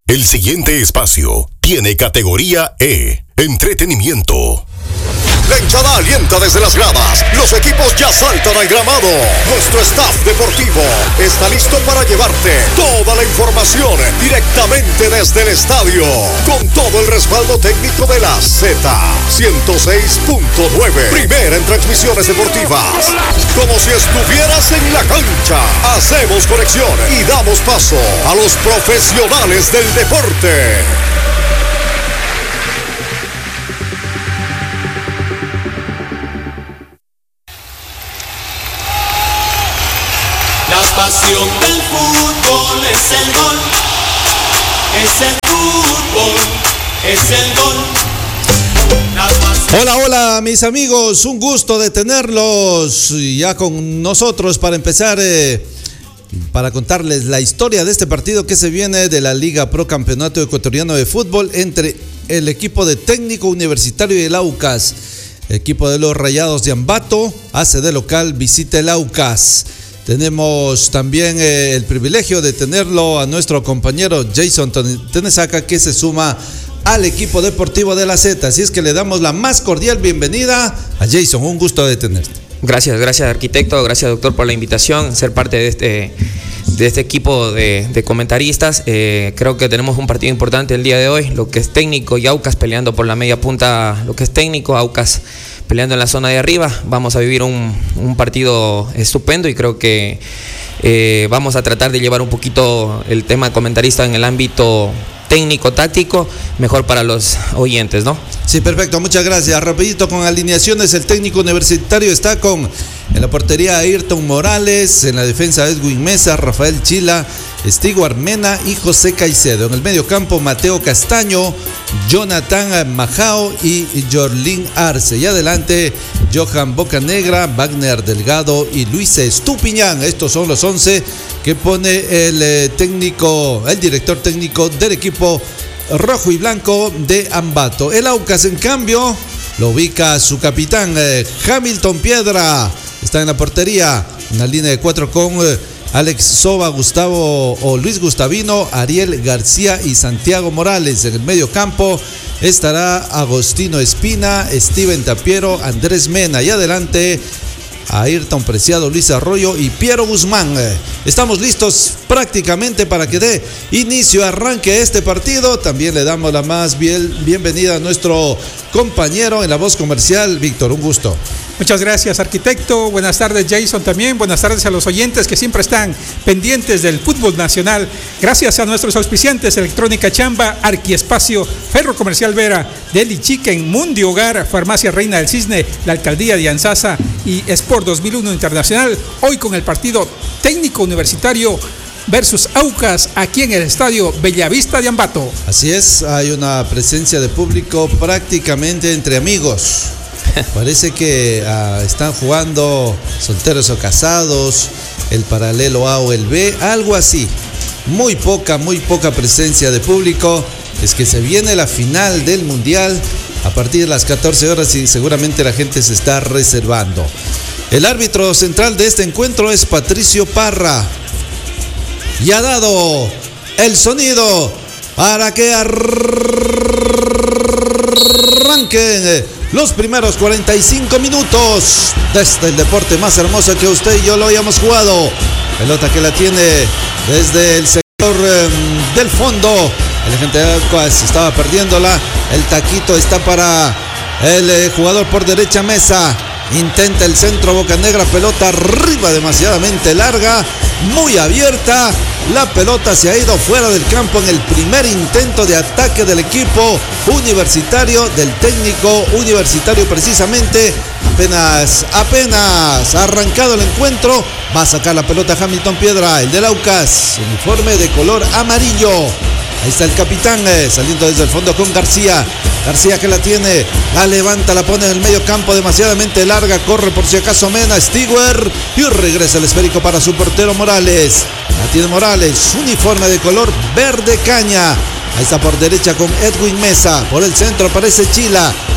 El siguiente espacio tiene categoría E, entretenimiento. La hinchada alienta desde las gradas. Los equipos ya saltan al gramado. Nuestro staff deportivo está listo para llevarte toda la información directamente desde el estadio. Con todo el respaldo técnico de la Z 106.9. Primera en transmisiones deportivas. Como si estuvieras en la cancha. Hacemos conexión y damos paso a los profesionales del deporte. La pasión del fútbol es el gol, es el fútbol, es el gol. Hola, hola mis amigos, un gusto de tenerlos ya con nosotros para empezar, para contarles la historia de este partido que se viene de la Liga Pro Campeonato Ecuatoriano de Fútbol entre el equipo de Técnico Universitario y el Aucas. El equipo de los Rayados de Ambato hace de local, visita el Aucas. Tenemos también el privilegio de tenerlo a nuestro compañero Jason Tenesaca, que se suma al equipo deportivo de la Z. Así es que le damos la más cordial bienvenida a Jason. Un gusto de tenerte. Gracias arquitecto, gracias doctor por la invitación, ser parte de este equipo de comentaristas. Creo que tenemos un partido importante el día de hoy, lo que es Técnico y Aucas peleando por la media punta, lo que es Técnico, Aucas peleando en la zona de arriba. Vamos a vivir un partido estupendo y creo que vamos a tratar de llevar un poquito el tema comentarista en el ámbito técnico-táctico, mejor para los oyentes, ¿no? Sí, perfecto, muchas gracias. Rapidito con alineaciones, el Técnico Universitario está con en la portería Ayrton Morales, en la defensa Edwin Mesa, Rafael Chila, Stewart Mena y José Caicedo. En el medio campo Mateo Castaño, Jonathan Majao y Jorlin Arce. Y adelante Johan Bocanegra, Wagner Delgado y Luis Estupiñán. Estos son los 11 que pone el director técnico del equipo rojo y blanco de Ambato. El Aucas, en cambio, lo ubica su capitán Hamilton Piedra. Está en la portería, una línea de 4 con Alex Soba, Luis Gustavino, Ariel García y Santiago Morales. En el medio campo estará Agostino Espina, Steven Tapiero, Andrés Mena. Y adelante Ayrton Preciado, Luis Arroyo y Piero Guzmán. Estamos listos prácticamente para que dé inicio, arranque este partido. También le damos la más bienvenida a nuestro compañero en la voz comercial, Víctor, un gusto. Muchas gracias, arquitecto. Buenas tardes, Jason, también. Buenas tardes a los oyentes que siempre están pendientes del fútbol nacional. Gracias a nuestros auspiciantes, Electrónica Chamba, Arquiespacio, Ferro Comercial Vera, Deli Chicken, Mundi Hogar, Farmacia Reina del Cisne, la Alcaldía de Anzasa y Sport 2001 Internacional. Hoy con el partido Técnico Universitario versus Aucas aquí en el estadio Bellavista de Ambato. Así es, hay una presencia de público prácticamente entre amigos. Parece que están jugando solteros o casados, el paralelo A o el B, algo así. Muy poca presencia de público. Es que se viene la final del Mundial a partir de las 14 horas y seguramente la gente se está reservando. El árbitro central de este encuentro es Patricio Parra. Y ha dado el sonido para que arranquen los primeros 45 minutos desde el deporte más hermoso que usted y yo lo habíamos jugado. Pelota que la tiene desde el sector del fondo. El agente de Aucas estaba perdiéndola. El taquito está para el jugador por derecha, Mesa. Intenta el centro, Bocanegra, pelota arriba, demasiadamente larga, muy abierta. La pelota se ha ido fuera del campo en el primer intento de ataque del equipo universitario, del técnico universitario precisamente. Apenas arrancado el encuentro, va a sacar la pelota Hamilton Piedra, el del Aucas, uniforme de color amarillo. Ahí está el capitán saliendo desde el fondo con García. García que la tiene, la levanta, la pone en el medio campo, demasiadamente larga, corre por si acaso Mena, Stewart y regresa el esférico para su portero Morales. La tiene Morales, uniforme de color verde caña. Ahí está por derecha con Edwin Mesa, por el centro aparece Chila.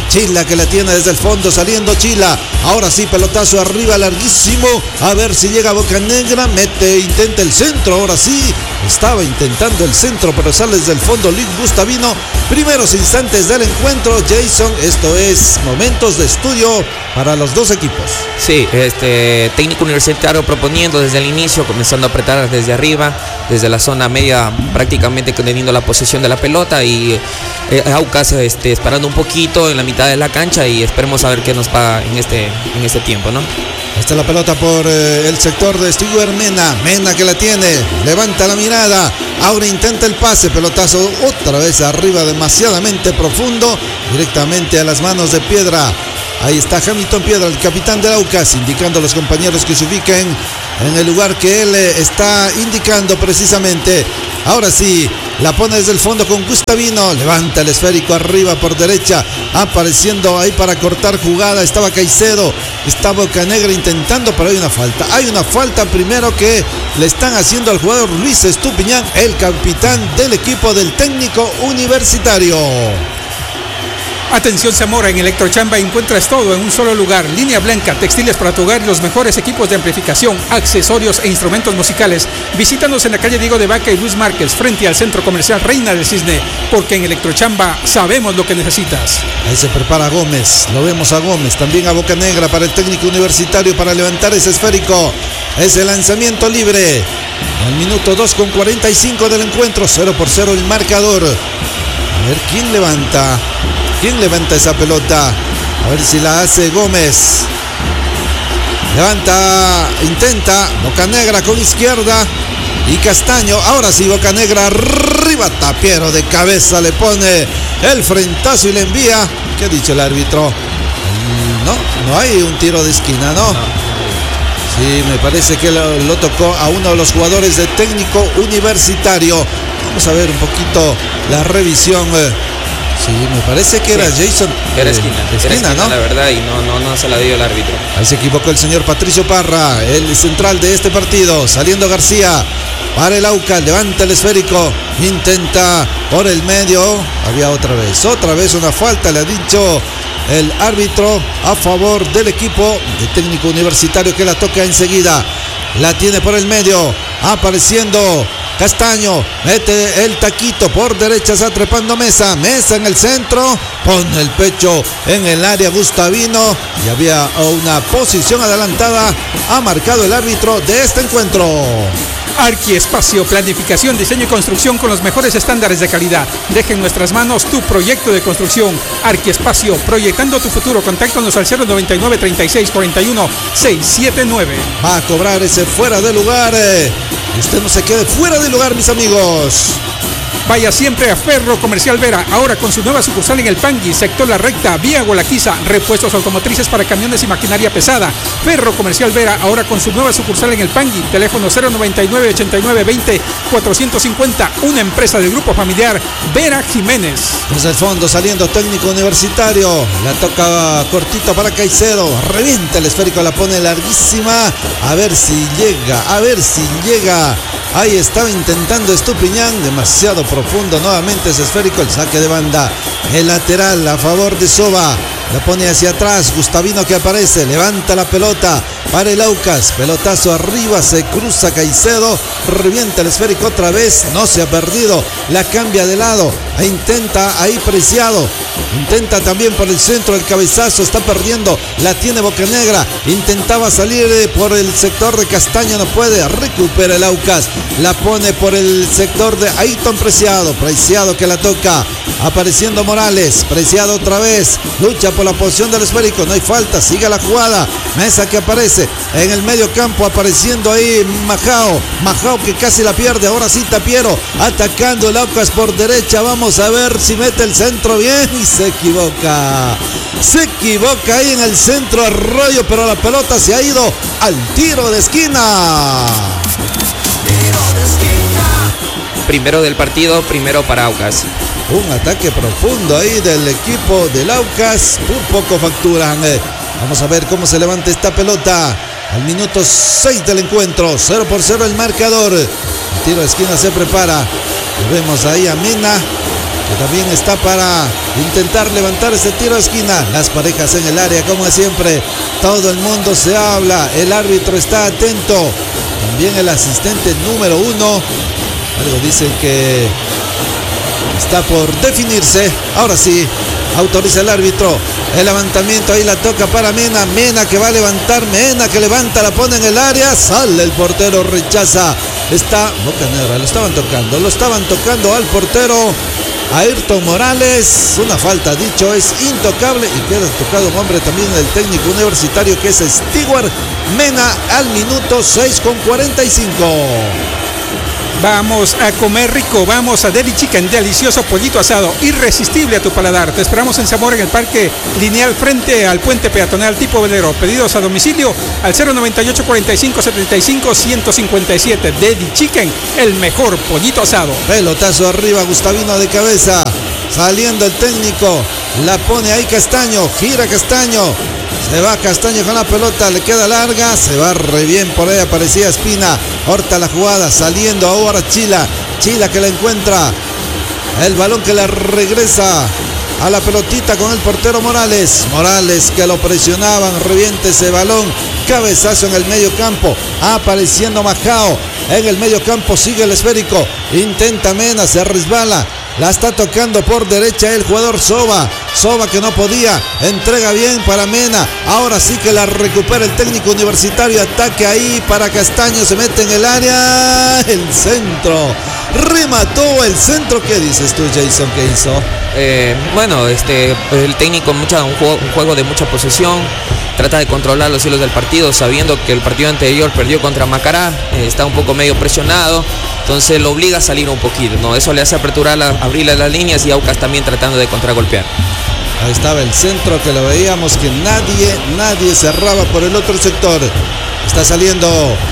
Chila que la tiene desde el fondo, saliendo Chila. Ahora sí, pelotazo arriba, larguísimo. A ver si llega Bocanegra. Intenta el centro. Ahora sí, estaba intentando el centro, pero sale desde el fondo Luis Gustavino. Primeros instantes del encuentro, Jason. Esto es momentos de estudio para los dos equipos. Sí, técnico universitario proponiendo desde el inicio, comenzando a apretar desde arriba, desde la zona media, prácticamente teniendo la posesión de la pelota, y Aucas esperando un poquito en la mitad de la cancha, y esperemos a ver qué nos paga en este tiempo, ¿no? Esta es la pelota por el sector de Stewart Mena. Mena que la tiene, levanta la mirada, ahora intenta el pase, pelotazo otra vez arriba, demasiadamente profundo, directamente a las manos de Piedra. Ahí está Hamilton Piedra, el capitán del Aucas, indicando a los compañeros que se ubiquen en el lugar que él está indicando precisamente. Ahora sí, la pone desde el fondo con Gustavino, levanta el esférico arriba por derecha, apareciendo ahí para cortar jugada. Estaba Caicedo, está Bocanegra intentando, pero hay una falta primero que le están haciendo al jugador Luis Estupiñán, el capitán del equipo del técnico universitario. Atención Zamora, en Electrochamba encuentras todo en un solo lugar. Línea blanca, textiles para tu hogar y los mejores equipos de amplificación, accesorios e instrumentos musicales. Visítanos en la calle Diego de Vaca y Luis Márquez, frente al Centro Comercial Reina del Cisne, porque en Electrochamba sabemos lo que necesitas. Ahí se prepara Gómez, lo vemos a Gómez, también a Bocanegra para el técnico universitario para levantar ese esférico. Ese lanzamiento libre. Al minuto 2:45 del encuentro, 0-0 el marcador. A ver quién levanta. ¿Quién levanta esa pelota? A ver si la hace Gómez. Levanta, intenta. Bocanegra con izquierda. Y Castaño. Ahora sí, Bocanegra arriba. Tapiero de cabeza le pone el frentazo y le envía. ¿Qué ha dicho el árbitro? No hay un tiro de esquina, ¿no? Sí, me parece que lo tocó a uno de los jugadores de técnico universitario. Vamos a ver un poquito la revisión. Sí, me parece que era Jason. Era esquina, ¿no? La verdad, y no se la dio el árbitro. Ahí se equivocó el señor Patricio Parra, el central de este partido. Saliendo García para el Aucas, levanta el esférico, intenta por el medio. Había otra vez una falta, le ha dicho el árbitro a favor del equipo de técnico universitario, que la toca enseguida. La tiene por el medio, apareciendo Castaño, mete el taquito por derecha, está trepando Mesa en el centro, pone el pecho en el área Gustavino, y había una posición adelantada, ha marcado el árbitro de este encuentro. Arquiespacio, planificación, diseño y construcción con los mejores estándares de calidad. Deja en nuestras manos tu proyecto de construcción. Arquiespacio, proyectando tu futuro. Contáctanos al 099 36 41 679. Va a cobrar ese fuera de lugar. Usted no se quede fuera de lugar, mis amigos. Vaya siempre a Ferro Comercial Vera, ahora con su nueva sucursal en El Pangui, sector La Recta, vía Gualaquiza, repuestos automotrices para camiones y maquinaria pesada. Ferro Comercial Vera, ahora con su nueva sucursal en El Pangui, teléfono 099 89 20 450, una empresa del grupo familiar Vera Jiménez. Desde el fondo saliendo técnico universitario, la toca cortito para Caicedo, revienta el esférico, la pone larguísima, a ver si llega. Ahí estaba intentando Estupiñán, demasiado profundo nuevamente ese esférico, el saque de banda, el lateral a favor de Soba, la pone hacia atrás, Gustavino que aparece, levanta la pelota para el Aucas, pelotazo arriba, se cruza Caicedo, revienta el esférico otra vez, no se ha perdido, la cambia de lado, intenta ahí Preciado, intenta también por el centro, el cabezazo, está perdiendo, la tiene Bocanegra, intentaba salir por el sector de Castaño, no puede, recupera el Aucas, la pone por el sector de Ayton Preciado que la toca, apareciendo Morales, Preciado otra vez, lucha por la posición del esférico, no hay falta, sigue la jugada, Mesa que aparece en el medio campo, apareciendo ahí Majao que casi la pierde, ahora sí Tapiero, atacando el Aucas por derecha, vamos a ver si mete el centro bien, y se equivoca ahí en el centro Arroyo, pero la pelota se ha ido al tiro de esquina. Primero del partido, primero para Aucas. Un ataque profundo ahí del equipo del Aucas, por poco facturan. Vamos a ver cómo se levanta esta pelota al minuto 6 del encuentro, 0-0 el marcador. El tiro de esquina se prepara, lo vemos ahí a Mena, que también está para intentar levantar ese tiro de esquina. Las parejas en el área, como siempre, todo el mundo se habla, el árbitro está atento, también el asistente número 1. Algo dicen que está por definirse. Ahora sí, autoriza el árbitro el levantamiento, ahí la toca para Mena, Mena que va a levantar, Mena que levanta, la pone en el área, sale el portero, rechaza, está Bocanegra, lo estaban tocando al portero Ayrton Morales, una falta, dicho es intocable, y queda tocado un hombre también del técnico universitario que es Stewart Mena al minuto 6:45. Vamos a comer rico, vamos a Deli Chicken, delicioso pollito asado, irresistible a tu paladar. Te esperamos en Zamora, en el Parque Lineal, frente al puente peatonal tipo velero. Pedidos a domicilio al 098 45 75 157. Deli Chicken, el mejor pollito asado. Pelotazo arriba, Gustavino de cabeza, saliendo el técnico, la pone ahí Castaño, gira Castaño. Se va Castaño con la pelota, le queda larga, se va re bien por ahí, aparecía Espina, corta la jugada, saliendo ahora Chila que la encuentra, el balón que la regresa a la pelotita con el portero Morales que lo presionaban, reviente ese balón, cabezazo en el medio campo, apareciendo Majao, en el medio campo sigue el esférico, intenta Mena, se resbala, la está tocando por derecha el jugador Soba que no podía, entrega bien para Mena, ahora sí que la recupera el técnico universitario, ataque ahí para Castaño, se mete en el área, el centro, remató el centro. ¿Qué dices tú, Jason, qué hizo? El técnico un juego de mucha posesión, trata de controlar los hilos del partido, sabiendo que el partido anterior perdió contra Macará, está un poco medio presionado, entonces lo obliga a salir un poquito, ¿no? Eso le hace abrirle las líneas, y Aucas también tratando de contragolpear. Ahí estaba el centro que lo veíamos, que nadie cerraba por el otro sector. Está saliendo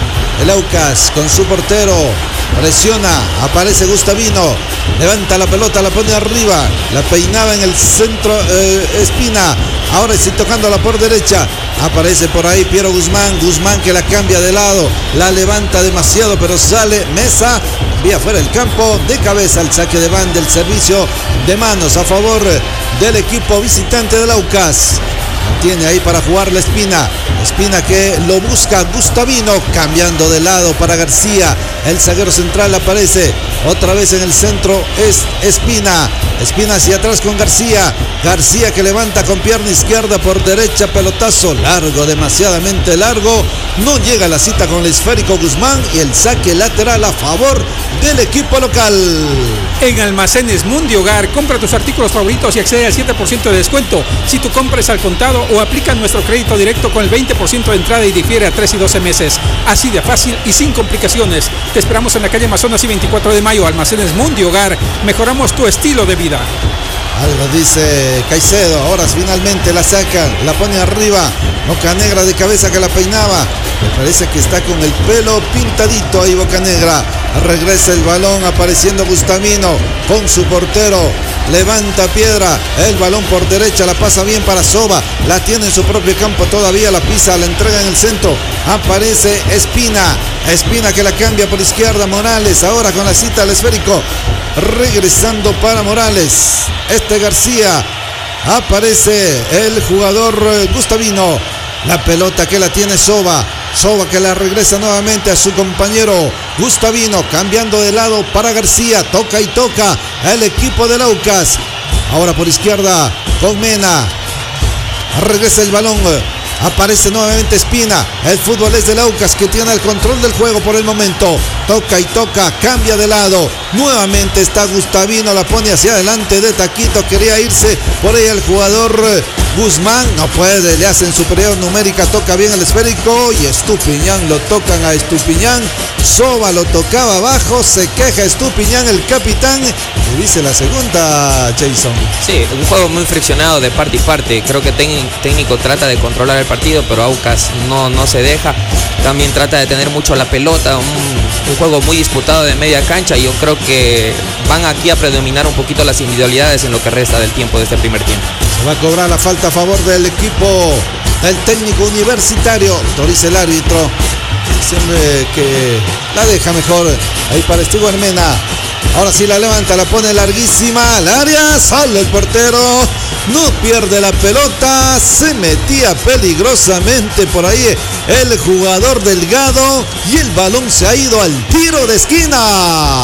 el Aucas con su portero, presiona, aparece Gustavino, levanta la pelota, la pone arriba, la peinaba en el centro Espina, ahora sí tocándola por derecha, aparece por ahí Piero Guzmán que la cambia de lado, la levanta demasiado pero sale Mesa, vía fuera del campo, de cabeza el saque de banda, el servicio de manos a favor del equipo visitante del Aucas. Tiene ahí para jugar la Espina que lo busca Gustavino, cambiando de lado para García, el zaguero central aparece otra vez en el centro, es Espina hacia atrás con García que levanta con pierna izquierda por derecha, pelotazo largo, demasiadamente largo, no llega a la cita con el esférico Guzmán, y el saque lateral a favor del equipo local. En Almacenes Mundi Hogar, compra tus artículos favoritos y accede al 7% de descuento si tu compra es al contado, o aplica nuestro crédito directo con el 20% de entrada y difiere a 3 y 12 meses. Así de fácil y sin complicaciones. Te esperamos en la calle Amazonas y 24 de mayo. Almacenes Mundi Hogar. Mejoramos tu estilo de vida. Algo dice Caicedo, ahora finalmente la sacan, la pone arriba, Bocanegra de cabeza que la peinaba, me parece que está con el pelo pintadito ahí Bocanegra, regresa el balón apareciendo Gustavino con su portero, levanta piedra, el balón por derecha, la pasa bien para Soba, la tiene en su propio campo todavía, la pisa, la entrega en el centro, aparece Espina que la cambia por izquierda, Morales ahora con la cita al esférico, regresando para Morales, García, aparece el jugador Gustavino, la pelota que la tiene Soba que la regresa nuevamente a su compañero Gustavino, cambiando de lado para García, toca el equipo del Aucas, ahora por izquierda con Mena, regresa el balón, aparece nuevamente Espina, el fútbol es del Aucas que tiene el control del juego por el momento, toca, cambia de lado, nuevamente está Gustavino, la pone hacia adelante de taquito, quería irse por ahí el jugador Guzmán, no puede, le hacen superior numérica, toca bien el esférico y Estupiñán, lo tocan a Estupiñán, Soba lo tocaba abajo, se queja Estupiñán, el capitán, y dice la segunda, Jason. Sí, un juego muy friccionado de parte y parte, creo que técnico trata de controlar el partido, pero Aucas no se deja, también trata de tener mucho la pelota, un juego muy disputado de media cancha, y yo creo que van aquí a predominar un poquito las individualidades en lo que resta del tiempo de este primer tiempo. Se va a cobrar la falta a favor del equipo del técnico universitario, autoriza el árbitro, diciendo que la deja mejor ahí para Stewart Mena. Ahora sí la levanta, la pone larguísima al área, sale el portero, no pierde la pelota, se metía peligrosamente por ahí el jugador Delgado y el balón se ha ido al tiro de esquina.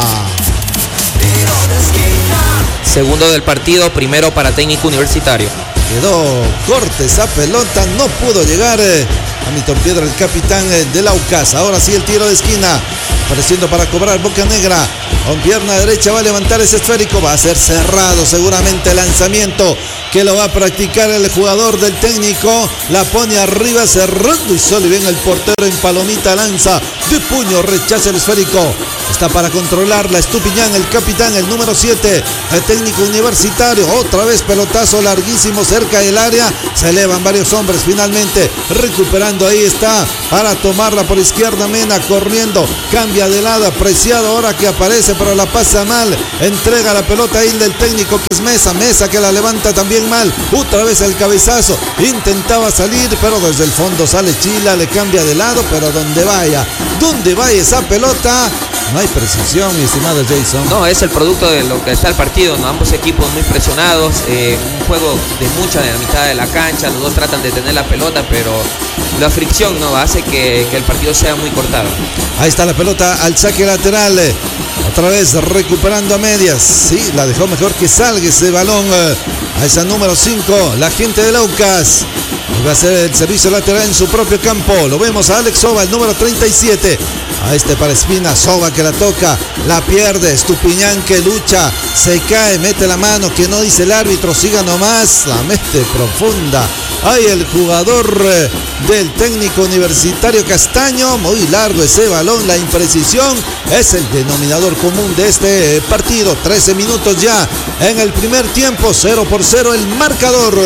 Segundo del partido, primero para Técnico Universitario. Quedó corta esa pelota, no pudo llegar Hamilton Piedra, el capitán del Aucas. Ahora sí el tiro de esquina, apareciendo para cobrar Boca Negra. Con pierna derecha va a levantar ese esférico, va a ser cerrado seguramente el lanzamiento que lo va a practicar el jugador del Técnico. La pone arriba cerrando y sale bien el portero en palomita, lanza de puño, rechaza el esférico. Está para controlarla Estupiñán, el capitán, el número 7, el Técnico Universitario. Otra vez pelotazo larguísimo cerca del área. Se elevan varios hombres finalmente. Recuperando, ahí está para tomarla por izquierda. Mena corriendo, cambia de lado. Apreciado ahora que aparece, pero la pasa mal. Entrega la pelota ahí del técnico que es Mesa. Mesa que la levanta también mal. Otra vez el cabezazo. Intentaba salir, pero desde el fondo sale Chila. Le cambia de lado, pero donde vaya esa pelota, no hay precisión, mi estimado Jason. No, es el producto de lo que está el partido, ¿no? Ambos equipos muy presionados, un juego de mucha de la mitad de la cancha, los dos tratan de tener la pelota, pero la fricción no hace que el partido sea muy cortado. Ahí está la pelota al saque lateral, otra vez recuperando a medias, sí, la dejó mejor que salga ese balón a esa número 5, la gente del Aucas. Va a hacer el servicio lateral en su propio campo. Lo vemos a Alex Soba, el número 37. A para Espina, Soba que la toca, la pierde. Estupiñán que lucha, se cae, mete la mano, que no dice el árbitro, siga nomás, la mete profunda. Ahí el jugador del Técnico Universitario Castaño, muy largo ese balón, la imprecisión es el denominador común de este partido. 13 minutos ya en el primer tiempo, 0-0 el marcador.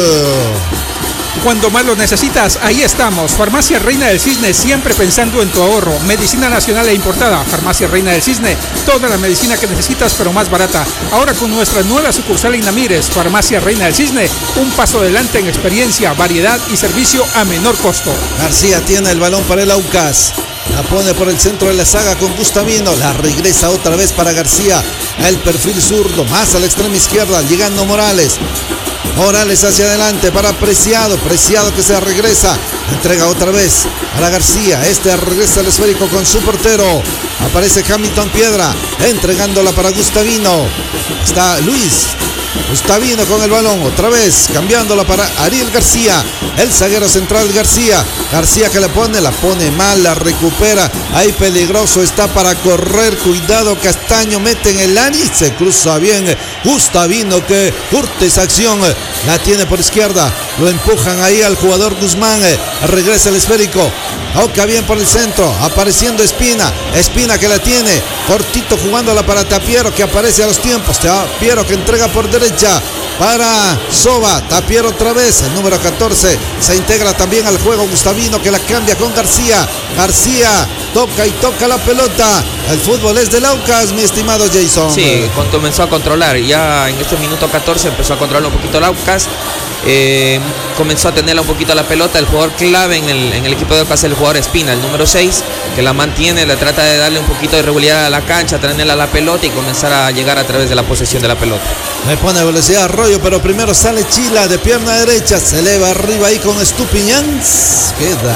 Cuando más lo necesitas, ahí estamos. Farmacia Reina del Cisne, siempre pensando en tu ahorro. Medicina nacional e importada. Farmacia Reina del Cisne, toda la medicina que necesitas, pero más barata. Ahora con nuestra nueva sucursal en Namírez, Farmacia Reina del Cisne, un paso adelante en experiencia, variedad y servicio a menor costo. García tiene el balón para el Aucas. La pone por el centro de la saga con Gustavino. La regresa otra vez para García. El perfil zurdo, más a la extrema izquierda, llegando Morales. Morales hacia adelante para Preciado. Preciado que se regresa. Entrega otra vez a la García. Regresa el esférico con su portero. Aparece Hamilton Piedra. Entregándola para Gustavino. Está Luis. Gustavino con el balón. Otra vez cambiándola para Ariel García. El zaguero central García. García que la pone mal. La recupera. Ahí peligroso. Está para correr. Cuidado Castaño. Mete en el área y se cruza bien. Gustavino que curte esa acción. La tiene por izquierda. Lo empujan ahí al jugador Guzmán. Regresa el esférico. Toca bien por el centro. Apareciendo Espina. Espina que la tiene. Cortito jugándola para Tapiero que aparece a los tiempos. Tapiero que entrega por derecha para Soba. Tapiero otra vez. El número 14 se integra también al juego. Gustavino que la cambia con García. García toca y toca la pelota. El fútbol es del Aucas, mi estimado Jason. Sí, comenzó a controlar. Ya en este minuto 14 empezó a controlar un poquito el Aucas. Comenzó a tenerla un poquito la pelota. El jugador clave en el equipo de Aucas es el jugador Espina, el número 6, que la mantiene, le trata de darle un poquito de regularidad a la cancha, tenerla a la pelota y comenzar a llegar a través de la posesión de la pelota. Le pone velocidad a Arroyo, pero primero sale Chila de pierna derecha, se eleva arriba ahí con Estupiñán. Queda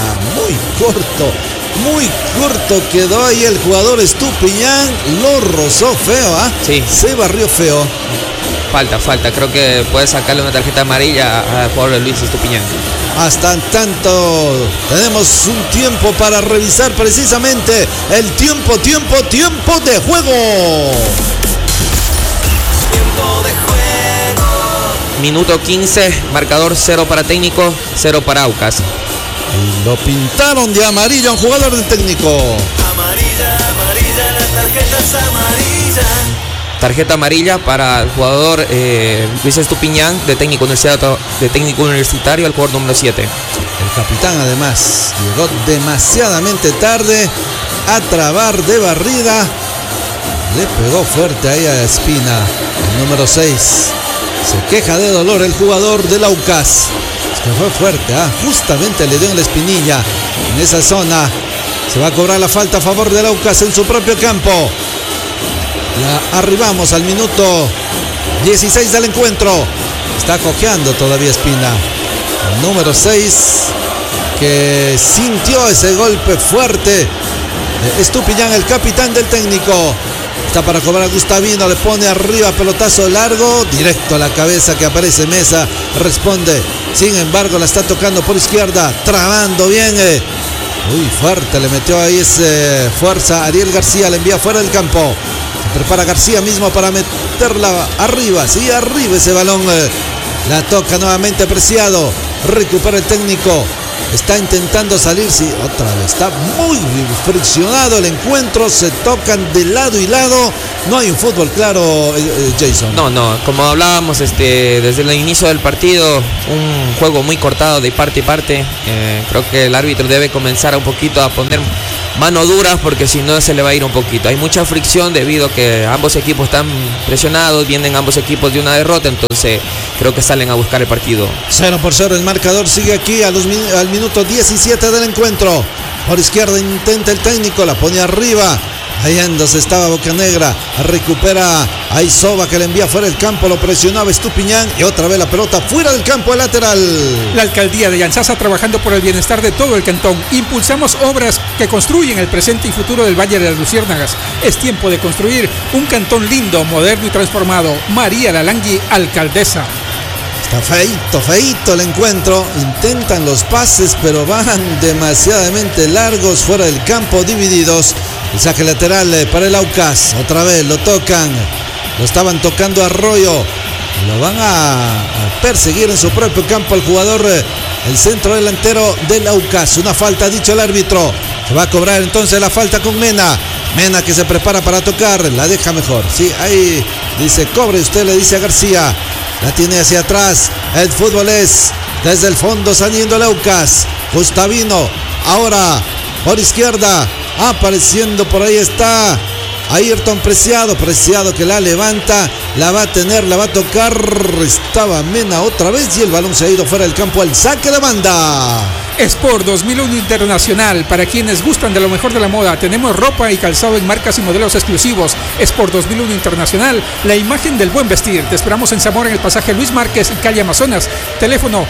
muy corto quedó ahí el jugador Estupiñán. Lo rozó feo, Sí. Se barrió feo. Falta, creo que puede sacarle una tarjeta amarilla al jugador Luis Estupiñán. Hasta tanto tenemos un tiempo para revisar precisamente el tiempo de juego. Minuto 15, marcador 0 para Técnico, 0 para Aucas. Y lo pintaron de amarillo a un jugador del Técnico. Amarilla, la tarjeta es amarilla. Tarjeta amarilla para el jugador Luis Estupiñán de Técnico Universitario, el jugador número 7. El capitán además llegó demasiadamente tarde a trabar de barrida. Le pegó fuerte ahí a Espina, el número 6. Se queja de dolor el jugador del Aucas. Es que fue fuerte, justamente le dio en la espinilla. En esa zona se va a cobrar la falta a favor del Aucas en su propio campo. Ya arribamos al minuto 16 del encuentro. Está cojeando todavía Espina. El número 6 que sintió ese golpe fuerte. Estupiñán, el capitán del técnico. Está para cobrar Gustavino, le pone arriba, pelotazo largo, directo a la cabeza que aparece Mesa, responde. Sin embargo, la está tocando por izquierda, trabando bien. Uy, fuerte, le metió ahí ese fuerza. Ariel García le envía fuera del campo. Se prepara García mismo para meterla arriba, sí, arriba ese balón. La toca nuevamente Preciado, recupera el técnico. Está intentando salir, sí, otra vez. Está muy friccionado el encuentro. Se tocan de lado y lado. No hay un fútbol claro, Jason. No, como hablábamos desde el inicio del partido, un juego muy cortado de parte y parte. Creo que el árbitro debe comenzar un poquito a poner mano dura, porque si no se le va a ir un poquito. Hay mucha fricción debido a que ambos equipos están presionados, vienen ambos equipos de una derrota, entonces creo que salen a buscar el partido. 0-0 el marcador sigue aquí al minuto 17 del encuentro. Por izquierda intenta el técnico, la pone arriba. Hallándose estaba Bocanegra, recupera a Isoba que le envía fuera del campo, lo presionaba Estupiñán y otra vez la pelota fuera del campo de lateral. La alcaldía de Yanzasa trabajando por el bienestar de todo el cantón. Impulsamos obras que construyen el presente y futuro del Valle de las Luciérnagas. Es tiempo de construir un cantón lindo, moderno y transformado. María Lalangui, alcaldesa. Está feíto el encuentro. Intentan los pases, pero van demasiadamente largos fuera del campo, divididos. El saque lateral para el Aucas. Otra vez lo tocan. Lo estaban tocando Arroyo. Lo van a perseguir en su propio campo el jugador, el centro delantero del Aucas. Una falta, ha dicho el árbitro. Se va a cobrar entonces la falta con Mena. Mena que se prepara para tocar. La deja mejor. Sí, ahí dice cobre usted, le dice a García. La tiene hacia atrás. El fútbol es desde el fondo saliendo el Aucas. Gustavino. Ahora por izquierda. Apareciendo por ahí está Ayrton Preciado que la levanta, la va a tener, la va a tocar. Estaba Mena otra vez y el balón se ha ido fuera del campo al saque de banda. Sport 2001 Internacional, para quienes gustan de lo mejor de la moda, tenemos ropa y calzado en marcas y modelos exclusivos. Sport 2001 Internacional, la imagen del buen vestir. Te esperamos en Zamora, en el pasaje Luis Márquez y calle Amazonas. Teléfono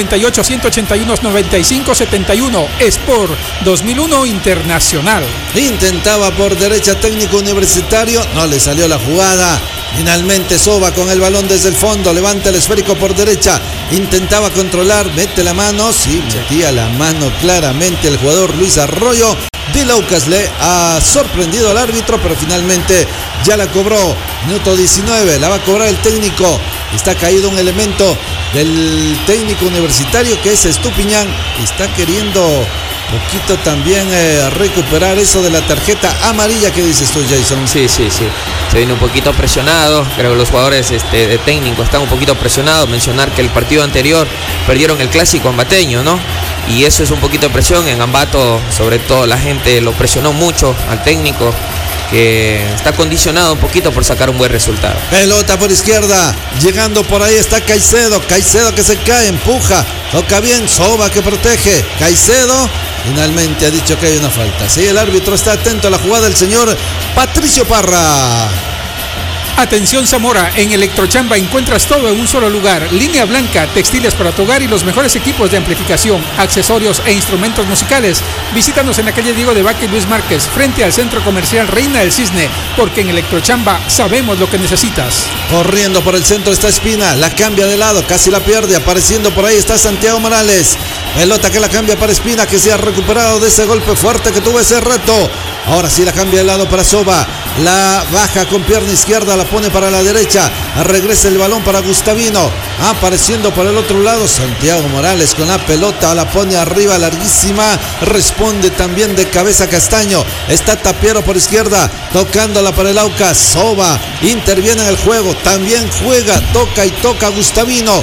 098-181-9571. Sport 2001 Internacional. Intentaba por derecha técnico Universitario, no le salió la jugada. Finalmente Soba con el balón desde el fondo, levanta el esférico por derecha, intentaba controlar, mete la mano, sí, metía la mano claramente el jugador Luis Arroyo. Del Aucas le ha sorprendido al árbitro, pero finalmente ya la cobró. Minuto 19, la va a cobrar el técnico. Está caído un elemento del técnico universitario que es Estupiñán. Está queriendo poquito también recuperar eso de la tarjeta amarilla. ¿Qué dices tú, Jason? Sí. Se viene un poquito presionado. Creo que los jugadores de técnico están un poquito presionados. Mencionar que el partido anterior perdieron el clásico ambateño, ¿no? Y eso es un poquito de presión. En Ambato, sobre todo, la gente lo presionó mucho al técnico, que está condicionado un poquito por sacar un buen resultado. Pelota por izquierda, llegando por ahí está Caicedo que se cae, empuja, toca bien, Soba que protege, Caicedo finalmente ha dicho que hay una falta. Sí, el árbitro está atento a la jugada, el señor Patricio Parra. Atención Zamora, en Electrochamba encuentras todo en un solo lugar. Línea blanca, textiles para tu hogar y los mejores equipos de amplificación, accesorios e instrumentos musicales. Visítanos en la calle Diego de Vaca y Luis Márquez, frente al Centro Comercial Reina del Cisne, porque en Electrochamba sabemos lo que necesitas. Corriendo por el centro está Espina, la cambia de lado, casi la pierde, apareciendo por ahí está Santiago Morales. Pelota que la cambia para Espina, que se ha recuperado de ese golpe fuerte que tuvo ese reto. Ahora sí la cambia de lado para Soba, la baja con pierna izquierda, la pone para la derecha, regresa el balón para Gustavino, apareciendo por el otro lado Santiago Morales con la pelota, la pone arriba larguísima, responde también de cabeza Castaño, está Tapiero por izquierda, tocándola para el Aucas, Soba interviene en el juego, también juega, toca Gustavino.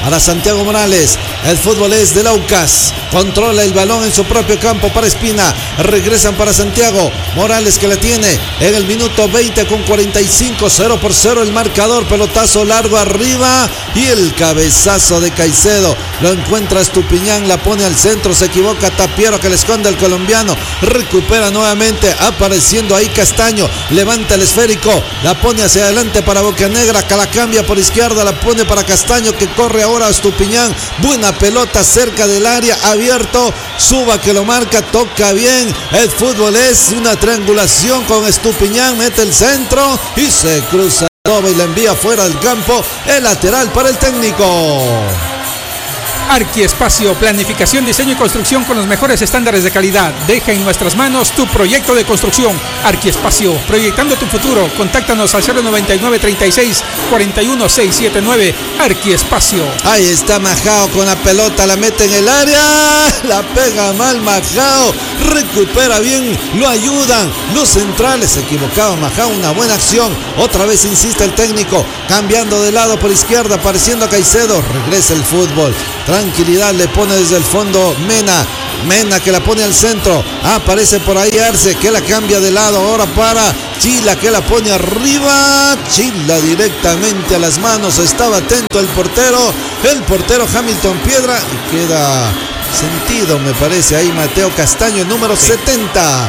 para Santiago Morales. El fútbol es del Aucas. Controla el balón en su propio campo para Espina. Regresan para Santiago Morales, que la tiene en el minuto 20 con 45. 0-0 el marcador. Pelotazo largo arriba y el cabezazo de Caicedo. Lo encuentra Estupiñán, la pone al centro. Se equivoca Tapiero, que le esconde al colombiano. Recupera nuevamente, apareciendo ahí Castaño. Levanta el esférico, la pone hacia adelante para Bocanegra, que la cambia por izquierda, la pone para Castaño, que corre ahora a Estupiñán. Buena pelota cerca del área, abierto. Suba, que lo marca, toca bien. El fútbol es una triangulación con Estupiñán. Mete el centro y se cruza y la envía fuera del campo. El lateral para el técnico. Arquiespacio, planificación, diseño y construcción con los mejores estándares de calidad. Deja en nuestras manos tu proyecto de construcción. Arquiespacio, proyectando tu futuro. Contáctanos al 099 36 41 679. Arquiespacio. Ahí está Majao con la pelota, la mete en el área, la pega mal Majao, recupera bien, lo ayudan los centrales. Se equivocaba Majao, una buena acción. Otra vez insiste el técnico, cambiando de lado por izquierda, apareciendo a Caicedo. Regresa el fútbol. Tranquilidad le pone desde el fondo Mena, que la pone al centro. Aparece por ahí Arce, que la cambia de lado ahora para Chila, que la pone arriba. Chila directamente a las manos. Estaba atento el portero Hamilton Piedra, y queda sentido, me parece, ahí Mateo Castaño, el número 70.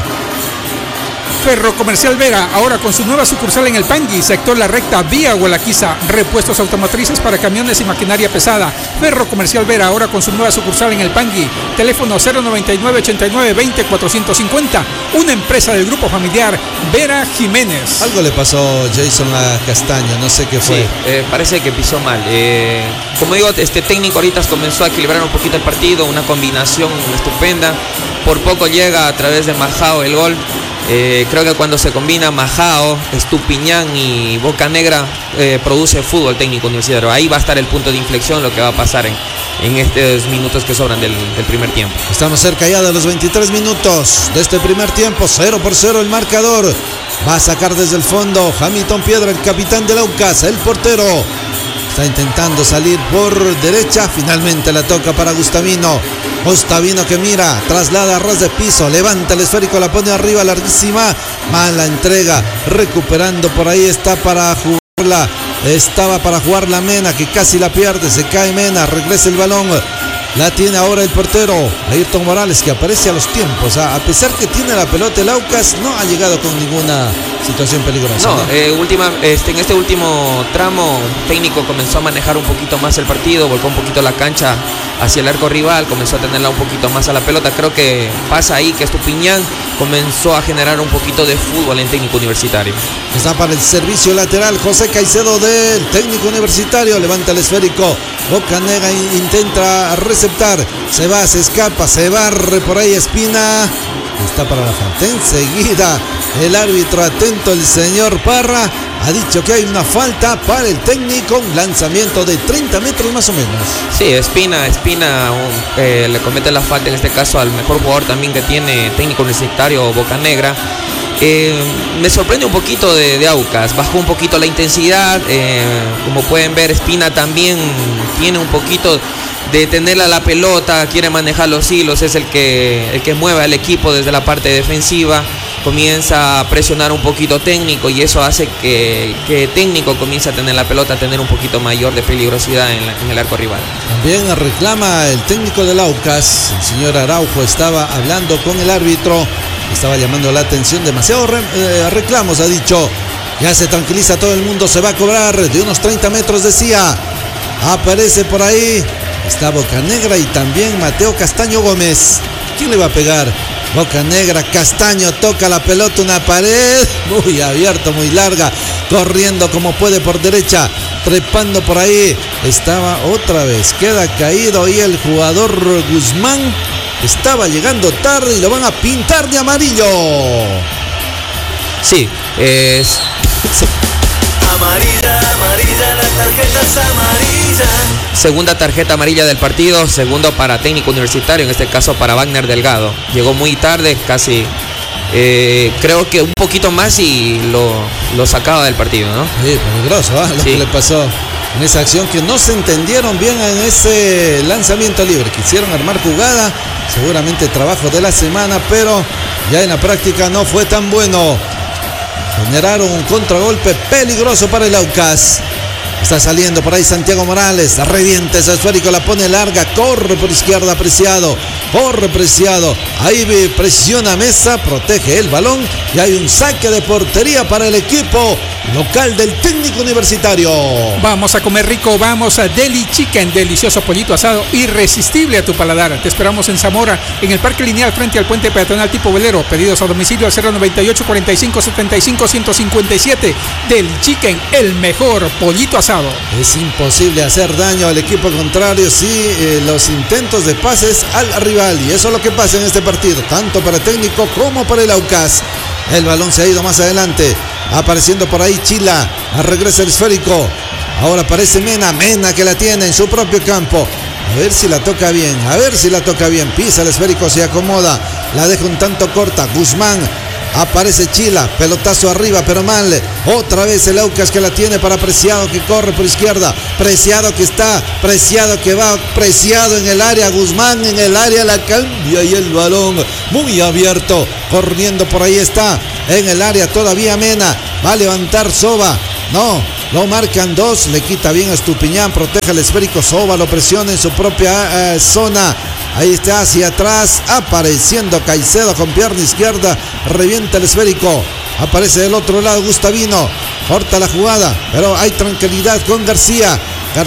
Ferro Comercial Vera, ahora con su nueva sucursal en el Pangui, sector La Recta, vía Hualaquiza. Repuestos automotrices para camiones y maquinaria pesada. Ferro Comercial Vera, ahora con su nueva sucursal en el Pangui. Teléfono 099 89 20 450. Una empresa del grupo familiar Vera Jiménez. Algo le pasó Jason a Castaño, no sé qué fue. Sí, parece que pisó mal. Como digo, este técnico ahorita comenzó a equilibrar un poquito el partido, una combinación estupenda. Por poco llega a través de Majao el gol. Creo que cuando se combina Majao, Estupiñán y Bocanegra, produce fútbol técnico universitario. Ahí va a estar el punto de inflexión, lo que va a pasar en estos minutos que sobran del primer tiempo. Estamos cerca ya de los 23 minutos de este primer tiempo. 0-0 el marcador. Va a sacar desde el fondo Hamilton Piedra, el capitán del Aucas. El portero está intentando salir por derecha. Finalmente la toca para Gustavino. Gustavino, que mira, traslada a ras de piso, levanta el esférico, la pone arriba, larguísima. Mala entrega, recuperando por ahí, está para jugarla. Estaba para jugar la Mena, que casi la pierde. Se cae Mena, regresa el balón. La tiene ahora el portero Ayrton Morales, que aparece a los tiempos. A pesar que tiene la pelota, el Aucas no ha llegado con ninguna situación peligrosa. No, en este último tramo, el técnico comenzó a manejar un poquito más el partido, volcó un poquito la cancha hacia el arco rival, comenzó a tenerla un poquito más a la pelota. Creo que pasa ahí que Estupiñán comenzó a generar un poquito de fútbol en técnico universitario. Está para el servicio lateral José Caicedo del técnico universitario. Levanta el esférico. Bocanegra intenta receptar. Se va, se escapa, se barre por ahí Espina. Está para la falta. Enseguida el árbitro, atento, el señor Parra, ha dicho que hay una falta para el técnico. Un lanzamiento de 30 metros más o menos. Sí, Espina le comete la falta en este caso al mejor jugador también que tiene técnico universitario, Bocanegra. Me sorprende un poquito de Aucas, bajó un poquito la intensidad. Como pueden ver, Espina también tiene un poquito de tenerla la pelota, quiere manejar los hilos, es el que mueve al equipo desde la parte defensiva, comienza a presionar un poquito técnico y eso hace que técnico comience a tener la pelota, a tener un poquito mayor de peligrosidad en el arco rival. También reclama el técnico del Aucas, el señor Araujo, estaba hablando con el árbitro, estaba llamando la atención, demasiados reclamos, ha dicho. Ya se tranquiliza todo el mundo, se va a cobrar de unos 30 metros, decía. Aparece por ahí, está Bocanegra y también Mateo Castaño Gómez. ¿Quién le va a pegar? Bocanegra, Castaño toca la pelota, una pared muy abierta, muy larga, corriendo como puede por derecha, trepando por ahí. Estaba otra vez, queda caído y el jugador Guzmán estaba llegando tarde y lo van a pintar de amarillo. Sí, Amarilla, amarilla, la tarjeta es amarilla. segunda tarjeta amarilla del partido, segundo para técnico universitario, en este caso para Wagner Delgado. Llegó muy tarde, casi creo que un poquito más y lo sacaba del partido, ¿no? Sí, peligroso, lo Sí. que le pasó. en esa acción que no se entendieron bien en ese lanzamiento libre. Quisieron armar jugada, seguramente trabajo de la semana, pero ya en la práctica no fue tan bueno. Generaron un contragolpe peligroso para el Aucas. Está saliendo por ahí Santiago Morales, revienta ese esférico, la pone larga, corre por izquierda Preciado, corre Preciado, ahí presiona Mesa, protege el balón y hay un saque de portería para el equipo local del Técnico Universitario. Vamos a comer rico, vamos a Deli Chicken, delicioso pollito asado, irresistible a tu paladar. Te esperamos en Zamora, en el Parque Lineal frente al puente peatonal tipo velero. Pedidos a domicilio al 098 45 75 157. Deli Chicken, el mejor pollito asado. Es imposible hacer daño al equipo contrario si los intentos de pases al rival, y eso es lo que pasa en este partido, tanto para el técnico como para el Aucas. El balón se ha ido más adelante, apareciendo por ahí Chila, regresa el esférico, ahora aparece Mena que la tiene en su propio campo. A ver si la toca bien, pisa el esférico, se acomoda, la deja un tanto corta, Guzmán. Aparece Chila, pelotazo arriba, pero mal. Otra vez el Aucas que la tiene para Preciado, que corre por izquierda. Preciado que está, Preciado que va, Preciado en el área, Guzmán en el área, la cambia y el balón muy abierto. Corriendo por ahí está, en el área todavía Mena. Va a levantar Soba. No, lo marcan dos, le quita bien a Estupiñán, protege el esférico, Soba lo presiona en su propia zona. Ahí está hacia atrás, apareciendo Caicedo con pierna izquierda, revienta el esférico, aparece del otro lado Gustavino, corta la jugada, pero hay tranquilidad con García,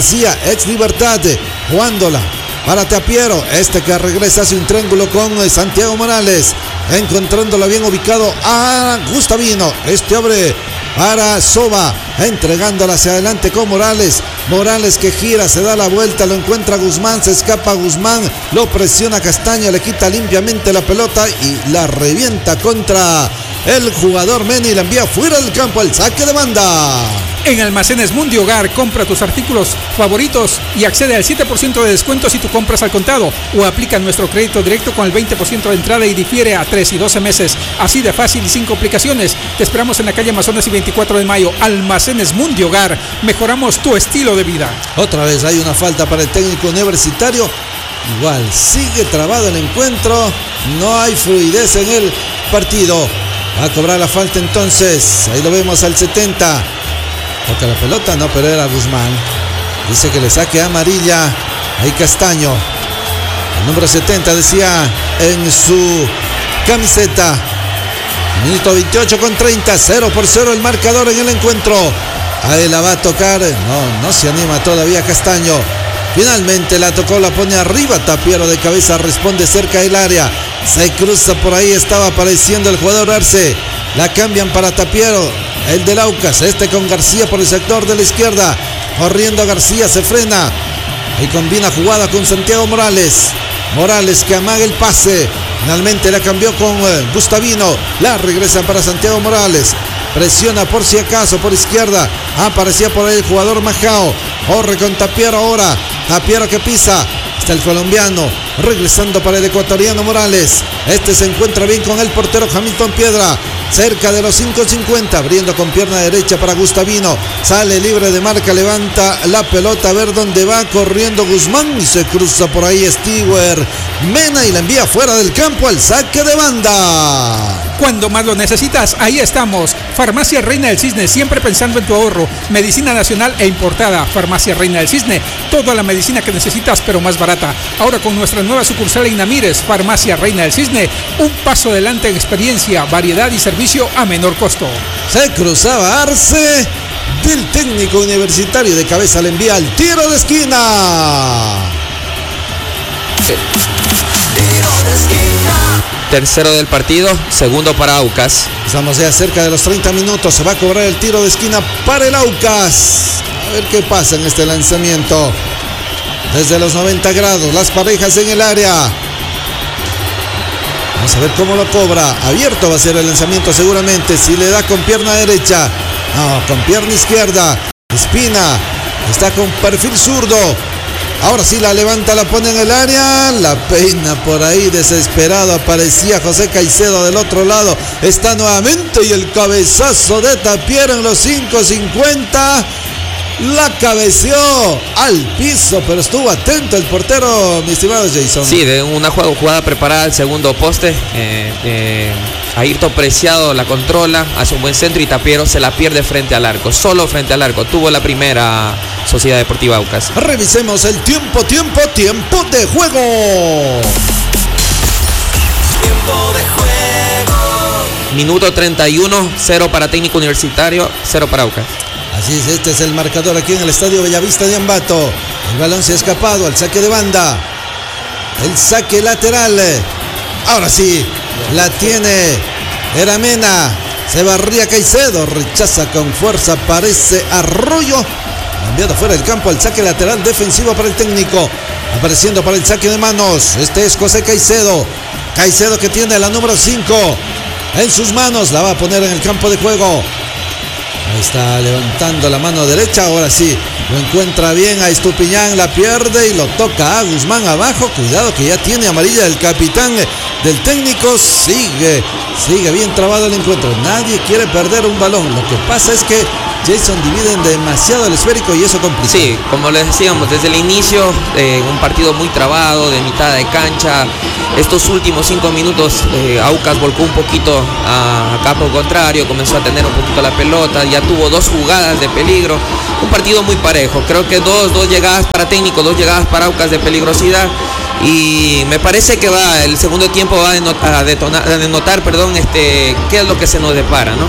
ex Libertad, jugándola para Tapiero, que regresa hacia un triángulo con Santiago Morales, encontrándola bien ubicado a Gustavino, abre para Soba, entregándola hacia adelante con Morales que gira, se da la vuelta, lo encuentra Guzmán, se escapa Guzmán, lo presiona Castaño, le quita limpiamente la pelota y la revienta contra el jugador Mena y la envía fuera del campo al saque de banda. En Almacenes Mundi Hogar, compra tus artículos favoritos y accede al 7% de descuento si tú compras al contado, o aplica nuestro crédito directo con el 20% de entrada y difiere a 3 y 12 meses. Así de fácil y sin complicaciones. Te esperamos en la calle Amazonas y 24 de mayo. Almacenes Mundi Hogar. Mejoramos tu estilo de vida. Otra vez hay una falta para el Técnico Universitario. Igual, sigue trabado el encuentro. No hay fluidez en el partido. Va a cobrar la falta entonces. Ahí lo vemos al 70. Toca la pelota, no, pero era Guzmán. Dice que le saque amarilla. Ahí Castaño. El número 70 decía en su camiseta. Minuto 28 con 30. 0-0 el marcador en el encuentro. Ahí la va a tocar. No se anima todavía Castaño. Finalmente la tocó, la pone arriba. Tapiero de cabeza, responde cerca del área. Se cruza por ahí, estaba apareciendo el jugador Arce. La cambian para Tapiero, el del Aucas. Con García por el sector de la izquierda. Corriendo García, se frena. Ahí combina jugada con Santiago Morales. Morales que amaga el pase. Finalmente la cambió con Gustavino. La regresa para Santiago Morales. Presiona por si acaso por izquierda. Aparecía por ahí el jugador Majao. Corre con Tapiero ahora. Tapiero que pisa. Está el colombiano. Regresando para el ecuatoriano Morales. Se encuentra bien con el portero Hamilton Piedra. Cerca de los 5.50. Abriendo con pierna derecha para Gustavino. Sale libre de marca. Levanta la pelota a ver dónde va. Corriendo Guzmán. Y se cruza por ahí Stewart Mena y la envía fuera del campo al saque de banda. Cuando más lo necesitas, ahí estamos. Farmacia Reina del Cisne, siempre pensando en tu ahorro. Medicina nacional e importada. Farmacia Reina del Cisne, toda la medicina que necesitas, pero más barata. Ahora con nuestra nueva sucursal en Namírez, Farmacia Reina del Cisne, un paso adelante en experiencia, variedad y servicio a menor costo. Se cruzaba Arce del Técnico Universitario, de cabeza le envía al tiro de esquina. Tercero del partido, segundo para Aucas. Estamos ya cerca de los 30 minutos. Se va a cobrar el tiro de esquina para el Aucas. A ver qué pasa en este lanzamiento. Desde los 90 grados, las parejas en el área. Vamos a ver cómo lo cobra. Abierto va a ser el lanzamiento seguramente. Si le da con pierna derecha. No, con pierna izquierda. Espina está con perfil zurdo. Ahora sí la levanta, la pone en el área, la peina por ahí, desesperado, aparecía José Caicedo del otro lado, está nuevamente y el cabezazo de Tapiero en los 5.50, La cabeció al piso, pero estuvo atento el portero, mi estimado Jason. Sí, de una jugada preparada al segundo poste. Ayrton Preciado la controla, hace un buen centro y Tapiero se la pierde frente al arco. Solo frente al arco. Tuvo la primera Sociedad Deportiva Aucas. Revisemos el tiempo de juego. Tiempo de juego. Minuto 31, 0 para Técnico Universitario, 0 para Aucas. Así es, este es el marcador aquí en el Estadio Bellavista de Ambato. El balón se ha escapado al saque de banda. El saque lateral. Ahora sí, la tiene Eramena. Se barría Caicedo, rechaza con fuerza, parece Arroyo. Enviado fuera del campo al saque lateral defensivo para el técnico. Apareciendo para el saque de manos. Este es José Caicedo. Caicedo que tiene la número 5 en sus manos. La va a poner en el campo de juego. Ahí está levantando la mano derecha. Ahora sí, lo encuentra bien a Estupiñán. La pierde y lo toca a Guzmán abajo. Cuidado que ya tiene amarilla el capitán del técnico. Sigue bien trabado el encuentro. Nadie quiere perder un balón. Lo que pasa es que Jason dividen demasiado el esférico y eso complica. Sí, como les decíamos, desde el inicio, un partido muy trabado, de mitad de cancha. Estos últimos 5 minutos, Aucas volcó un poquito a campo contrario, comenzó a tener un poquito la pelota, ya tuvo 2 jugadas de peligro. Un partido muy parejo, creo que dos llegadas para Técnico, 2 llegadas para Aucas de peligrosidad. Y me parece que el segundo tiempo va a denotar qué es lo que se nos depara, ¿no?